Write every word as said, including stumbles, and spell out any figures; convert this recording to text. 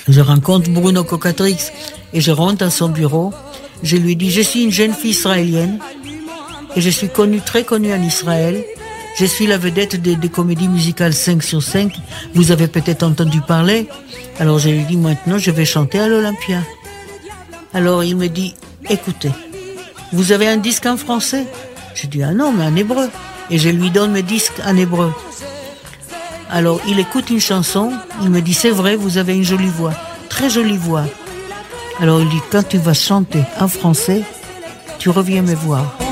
Je rencontre Bruno Cocatrix et je rentre dans son bureau. Je lui dis, je suis une jeune fille israélienne et je suis connue, très connue en Israël. Je suis la vedette des, des comédies musicales cinq sur cinq. Vous avez peut-être entendu parler. Alors je lui dis, maintenant je vais chanter à l'Olympia. Alors il me dit, écoutez, vous avez un disque en français? Je dis, ah non, mais en hébreu. Et je lui donne mes disques en hébreu. Alors il écoute une chanson, il me dit, c'est vrai, vous avez une jolie voix, très jolie voix. Alors il dit, quand tu vas chanter en français, tu reviens me voir.